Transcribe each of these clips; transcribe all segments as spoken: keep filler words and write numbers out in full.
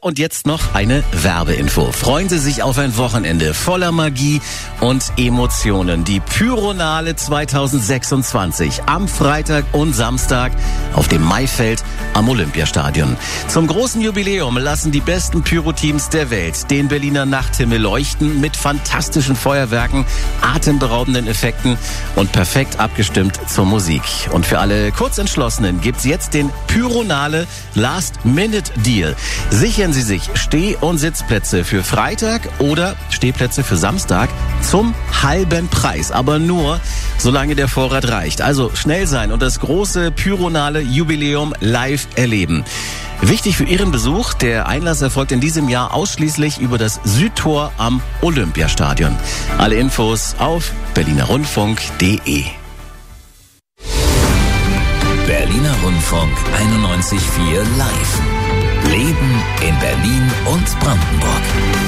und jetzt noch eine Werbeinfo. Freuen Sie sich auf ein Wochenende voller Magie und Emotionen. Die Pyronale zweitausendsechsundzwanzig am Freitag und Samstag auf dem Maifeld am Olympiastadion. Zum großen Jubiläum lassen die besten Pyro-Teams der Welt den Berliner Nachthimmel leuchten mit fantastischen Feuerwerken, atemberaubenden Effekten und perfekt abgestimmt zur Musik. Und für alle Kurzentschlossenen gibt's jetzt den Pyronale Last-Minute-Deal. Sichern Sie sich Steh- und Sitzplätze für Freitag oder Stehplätze für Samstag zum halben Preis. Aber nur, solange der Vorrat reicht. Also schnell sein und das große Pyronale Jubiläum live erleben. Wichtig für Ihren Besuch, der Einlass erfolgt in diesem Jahr ausschließlich über das Südtor am Olympiastadion. Alle Infos auf berliner rundfunk punkt de. Berliner Rundfunk einundneunzig Komma vier live. Leben in Berlin und Brandenburg.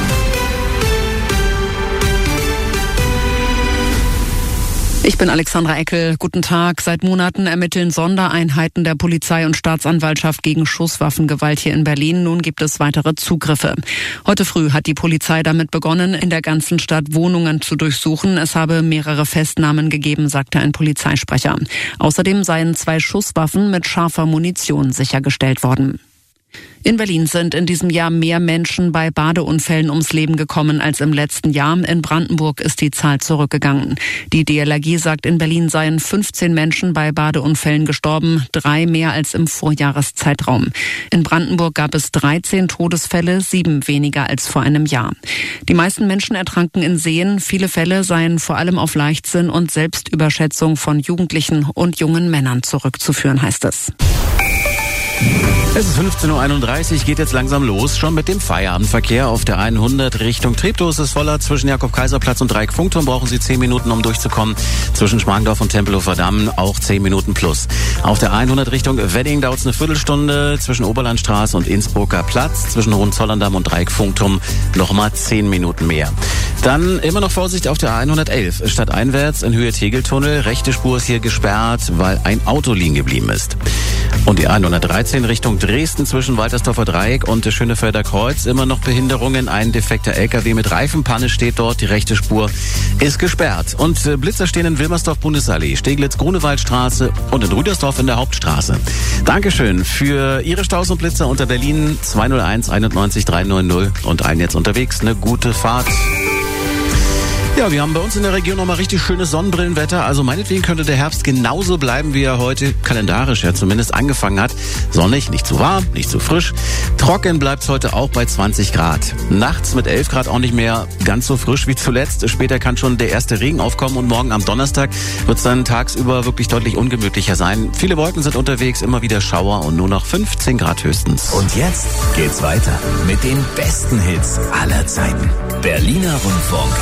Ich bin Alexandra Eckel. Guten Tag. Seit Monaten ermitteln Sondereinheiten der Polizei und Staatsanwaltschaft gegen Schusswaffengewalt hier in Berlin. Nun gibt es weitere Zugriffe. Heute früh hat die Polizei damit begonnen, in der ganzen Stadt Wohnungen zu durchsuchen. Es habe mehrere Festnahmen gegeben, sagte ein Polizeisprecher. Außerdem seien zwei Schusswaffen mit scharfer Munition sichergestellt worden. In Berlin sind in diesem Jahr mehr Menschen bei Badeunfällen ums Leben gekommen als im letzten Jahr. In Brandenburg ist die Zahl zurückgegangen. Die D L R G sagt, in Berlin seien fünfzehn Menschen bei Badeunfällen gestorben, drei mehr als im Vorjahreszeitraum. In Brandenburg gab es dreizehn Todesfälle, sieben weniger als vor einem Jahr. Die meisten Menschen ertranken in Seen. Viele Fälle seien vor allem auf Leichtsinn und Selbstüberschätzung von Jugendlichen und jungen Männern zurückzuführen, heißt es. Es ist fünfzehn Uhr einunddreißig, geht jetzt langsam los, schon mit dem Feierabendverkehr auf der hundert Richtung Treptow ist es voller. Zwischen Jakob-Kaiser-Platz und Dreieck-Funkturm brauchen Sie zehn Minuten, um durchzukommen. Zwischen Schmargendorf und Tempelhofer Damm auch zehn Minuten plus. Auf der hundert Richtung Wedding dauert es eine Viertelstunde. Zwischen Oberlandstraße und Innsbrucker Platz, zwischen Hohenzollern-Damm und Dreieck-Funkturm nochmal zehn Minuten mehr. Dann immer noch Vorsicht auf der hundertelf, stadteinwärts in Höhe Tegeltunnel. Rechte Spur ist hier gesperrt, weil ein Auto liegen geblieben ist. Und die hundertdreizehn Richtung Dresden zwischen Waltersdorfer Dreieck und Schönefelder Kreuz. Immer noch Behinderungen. Ein defekter L K W mit Reifenpanne steht dort. Die rechte Spur ist gesperrt. Und Blitzer stehen in Wilmersdorf-Bundesallee, Steglitz-Grunewaldstraße und in Rüdersdorf in der Hauptstraße. Dankeschön für Ihre Staus und Blitzer unter Berlin zwei null eins einundneunzig dreihundert und allen jetzt unterwegs. Eine gute Fahrt. Ja, wir haben bei uns in der Region nochmal richtig schönes Sonnenbrillenwetter. Also meinetwegen könnte der Herbst genauso bleiben, wie er heute kalendarisch ja zumindest angefangen hat. Sonnig, nicht zu warm, nicht zu frisch. Trocken bleibt's heute auch bei zwanzig Grad. Nachts mit elf Grad auch nicht mehr ganz so frisch wie zuletzt. Später kann schon der erste Regen aufkommen und morgen am Donnerstag wird's dann tagsüber wirklich deutlich ungemütlicher sein. Viele Wolken sind unterwegs, immer wieder Schauer und nur noch fünfzehn Grad höchstens. Und jetzt geht's weiter mit den besten Hits aller Zeiten. Berliner Rundfunk